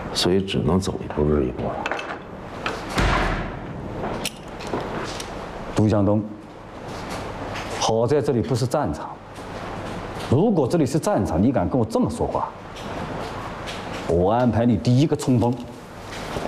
所以只能走一步日一步了。 杜向东，好在这里不是战场。如果这里是战场，你敢跟我这么说话，我安排你第一个冲锋。